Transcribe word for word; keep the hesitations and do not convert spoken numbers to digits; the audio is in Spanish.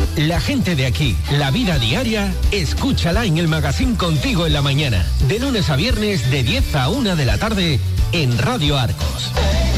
La gente de aquí, la vida diaria, escúchala en el Magazín Contigo en la Mañana. De lunes a viernes de diez a una de la tarde en Radio Arcos.